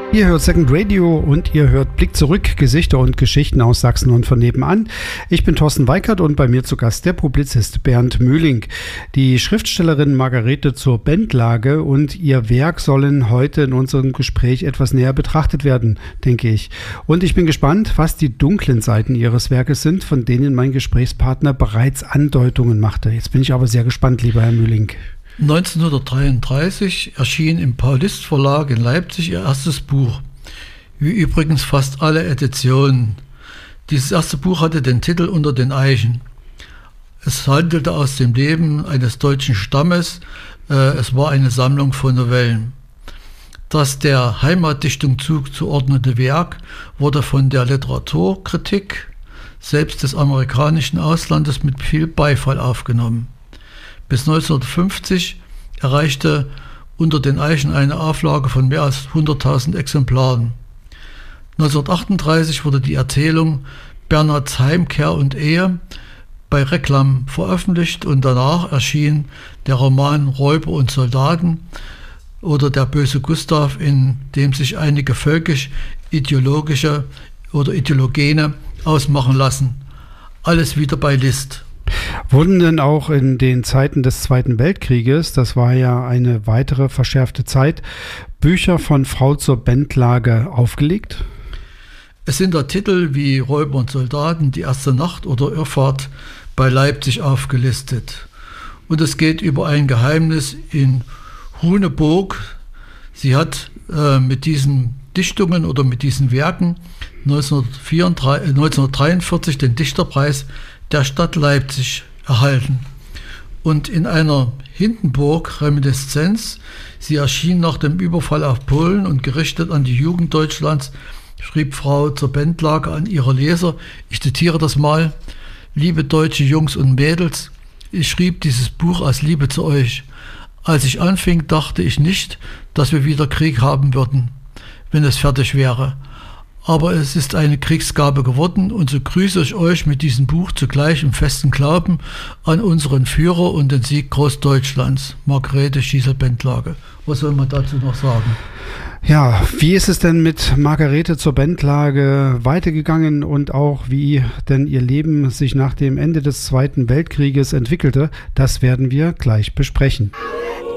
Ihr hört Second Radio und ihr hört Blick zurück, Gesichter und Geschichten aus Sachsen und von nebenan. Ich bin Thorsten Weikert und bei mir zu Gast der Publizist Bernd Mühling. Die Schriftstellerin Margarete zur Bendlage und ihr Werk sollen heute in unserem Gespräch etwas näher betrachtet werden, denke ich. Und ich bin gespannt, was die dunklen Seiten ihres Werkes sind, von denen mein Gesprächspartner bereits Andeutungen machte. Jetzt bin ich aber sehr gespannt, lieber Herr Mühling. 1933 erschien im Paulist Verlag in Leipzig ihr erstes Buch, wie übrigens fast alle Editionen. Dieses erste Buch hatte den Titel Unter den Eichen. Es handelte aus dem Leben eines deutschen Stammes, es war eine Sammlung von Novellen. Das der Heimatdichtung zugeordnete Werk wurde von der Literaturkritik, selbst des amerikanischen Auslandes, mit viel Beifall aufgenommen. Bis 1950 erreichte Unter den Eichen eine Auflage von mehr als 100.000 Exemplaren. 1938 wurde die Erzählung Bernhards Heimkehr und Ehe bei Reklam veröffentlicht und danach erschien der Roman Räuber und Soldaten oder Der böse Gustav, in dem sich einige völkisch-ideologische oder Ideologene ausmachen lassen. Alles wieder bei List. Wurden denn auch in den Zeiten des Zweiten Weltkrieges, das war ja eine weitere verschärfte Zeit, Bücher von Frau zur Bendlage aufgelegt? Es sind da Titel wie Räuber und Soldaten, Die erste Nacht oder Irrfahrt bei Leipzig aufgelistet. Und es geht über ein Geheimnis in Huneburg. Sie hat mit diesen Dichtungen oder mit diesen Werken 1943 den Dichterpreis der Stadt Leipzig erhalten. Und in einer Hindenburg-Reminiszenz, sie erschien nach dem Überfall auf Polen und gerichtet an die Jugend Deutschlands, schrieb Frau zur Bendlage an ihre Leser, ich zitiere das mal: Liebe deutsche Jungs und Mädels, ich schrieb dieses Buch aus Liebe zu euch. Als ich anfing, dachte ich nicht, dass wir wieder Krieg haben würden, wenn es fertig wäre. Aber es ist eine Kriegsgabe geworden, und so grüße ich euch mit diesem Buch zugleich im festen Glauben an unseren Führer und den Sieg Großdeutschlands. Margarete Schiessel-Bendlage. Was soll man dazu noch sagen? Ja, wie ist es denn mit Margarete zur Bendlage weitergegangen und auch wie denn ihr Leben sich nach dem Ende des Zweiten Weltkrieges entwickelte? Das werden wir gleich besprechen.